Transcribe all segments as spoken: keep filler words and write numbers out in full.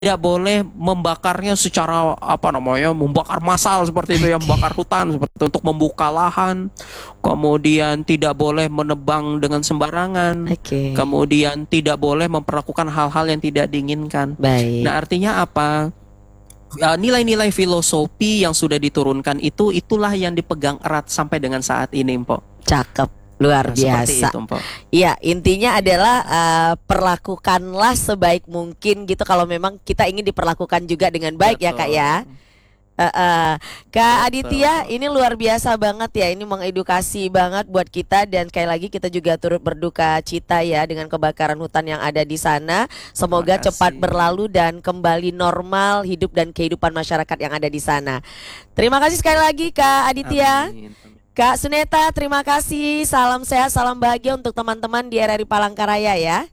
tidak boleh membakarnya secara apa namanya membakar massal seperti itu ya, membakar hutan seperti itu untuk membuka lahan. Kemudian tidak boleh menebang dengan sembarangan. Oke. Kemudian tidak boleh memperlakukan hal-hal yang tidak diinginkan. Baik. Nah, artinya apa? Uh, nilai-nilai filosofi yang sudah diturunkan itu itulah yang dipegang erat sampai dengan saat ini, Mpok. Cakep. Luar Nah, seperti biasa. itu, Mpok. Iya, intinya adalah uh, perlakukanlah sebaik mungkin gitu kalau memang kita ingin diperlakukan juga dengan baik. Betul. Ya Kak ya. Uh, uh. Kak Aditya, ini luar biasa banget ya, ini mengedukasi banget buat kita, dan sekali lagi kita juga turut berduka cita ya dengan kebakaran hutan yang ada di sana. Semoga cepat berlalu dan kembali normal hidup dan kehidupan masyarakat yang ada di sana. Terima kasih sekali lagi Kak Aditya. Amin. Kak Suneta, terima kasih. Salam sehat, salam bahagia untuk teman-teman di R R I Palangkaraya ya.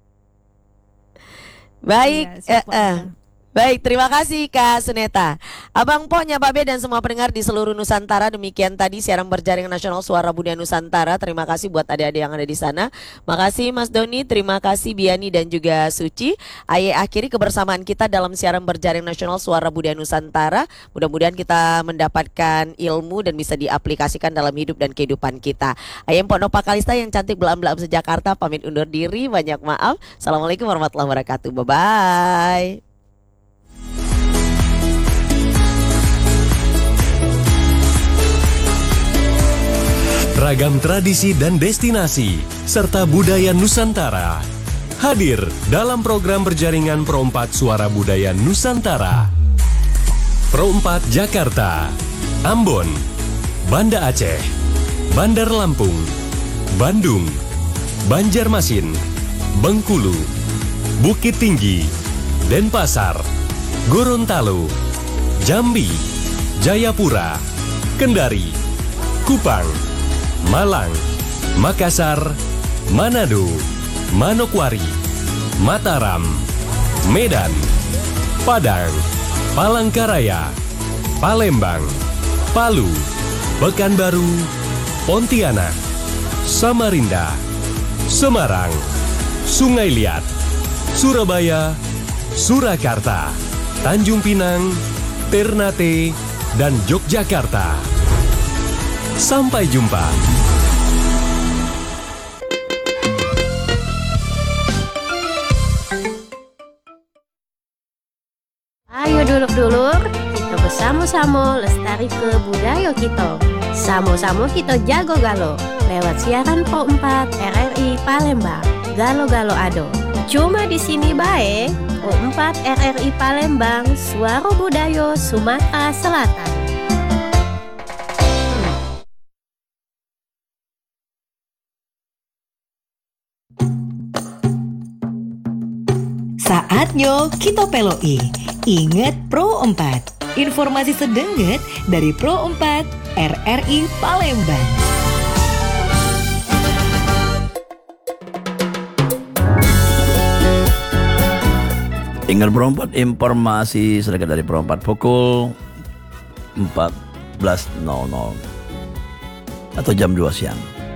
Baik, ya, eh, eh. Baik, terima kasih Kak Suneta. Abang Po, Nyapa Be, dan semua pendengar di seluruh Nusantara. Demikian tadi siaran berjaringan nasional Suara Budaya Nusantara. Terima kasih buat adik-adik yang ada di sana. Makasih Mas Doni, terima kasih Biani dan juga Suci. Aye akhiri kebersamaan kita dalam siaran berjaringan nasional Suara Budaya Nusantara. Mudah-mudahan kita mendapatkan ilmu dan bisa diaplikasikan dalam hidup dan kehidupan kita. Aye Mpok Nopa Kalista yang cantik belam-belam sejakarta pamit undur diri. Banyak maaf. Assalamualaikum warahmatullahi wabarakatuh. Bye-bye. Ragam tradisi dan destinasi serta budaya Nusantara hadir dalam program berjaringan Pro empat Suara Budaya Nusantara. Pro empat Jakarta, Ambon, Banda Aceh, Bandar Lampung, Bandung, Banjarmasin, Bengkulu, Bukit Tinggi, Denpasar, Gorontalo, Jambi, Jayapura, Kendari, Kupang, Malang, Makassar, Manado, Manokwari, Mataram, Medan, Padang, Palangkaraya, Palembang, Palu, Pekanbaru, Pontianak, Samarinda, Semarang, Sungai Liat, Surabaya, Surakarta, Tanjung Pinang, Ternate, dan Yogyakarta. Sampai jumpa. Ayo dulur-dulur, kita bersama-sama lestari ke budaya kita. Sama-sama kita jago galo lewat siaran Pro empat R R I Palembang. Galo-galo ado. Cuma di sini bae, Pro empat R R I Palembang, Suara Budaya Sumatera Selatan. Saatnya kita peloi. Ingat Pro empat. Informasi sedenget dari Pro empat R R I Palembang. Ingat Pro empat, informasi sedekat dari Pro empat pukul empat belas nol nol atau jam dua siang.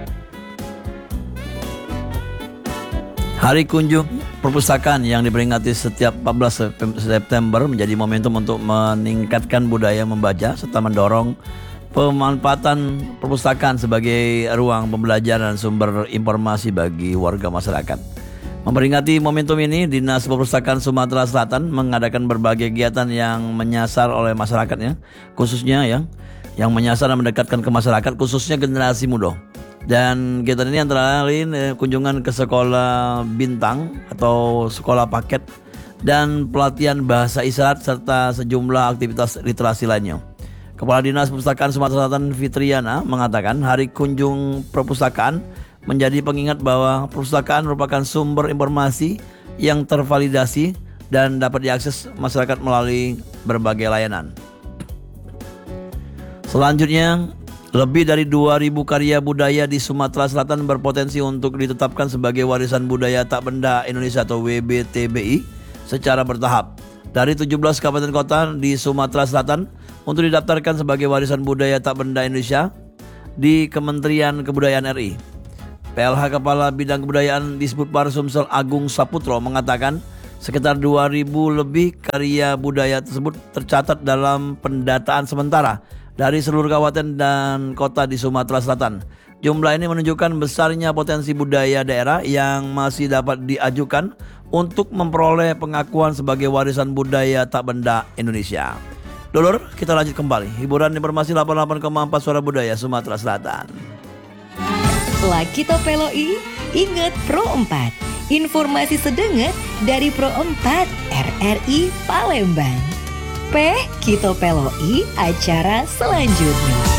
Hari Kunjung Perpustakaan yang diperingati setiap empat belas September menjadi momentum untuk meningkatkan budaya membaca serta mendorong pemanfaatan perpustakaan sebagai ruang pembelajaran dan sumber informasi bagi warga masyarakat. Memperingati momentum ini, Dinas Perpustakaan Sumatera Selatan mengadakan berbagai kegiatan yang menyasar oleh masyarakatnya, khususnya ya, yang menyasar dan mendekatkan ke masyarakat, khususnya generasi muda. Dan kegiatan ini antara lain eh, kunjungan ke sekolah bintang atau sekolah paket dan pelatihan bahasa isyarat serta sejumlah aktivitas literasi lainnya. Kepala Dinas Perpustakaan Sumatera Selatan Fitriana mengatakan Hari Kunjung Perpustakaan menjadi pengingat bahwa perpustakaan merupakan sumber informasi yang tervalidasi dan dapat diakses masyarakat melalui berbagai layanan. Selanjutnya, lebih dari dua ribu karya budaya di Sumatera Selatan berpotensi untuk ditetapkan sebagai warisan budaya tak benda Indonesia atau W B T B I secara bertahap. Dari tujuh belas kabupaten kota di Sumatera Selatan untuk didaftarkan sebagai warisan budaya tak benda Indonesia di Kementerian Kebudayaan R I. P L H Kepala Bidang Kebudayaan Disbudpar Sumsel Agung Saputro mengatakan Sekitar dua ribu lebih karya budaya tersebut tercatat dalam pendataan sementara dari seluruh kabupaten dan kota di Sumatera Selatan. Jumlah ini menunjukkan besarnya potensi budaya daerah yang masih dapat diajukan untuk memperoleh pengakuan sebagai warisan budaya tak benda Indonesia. Dulur, kita lanjut kembali. Hiburan informasi delapan puluh delapan koma empat Suara Budaya Sumatera Selatan. Lagi Topeloi, ingat Pro empat. Informasi sedenget dari Pro empat R R I Palembang. P Kita Peloi acara selanjutnya.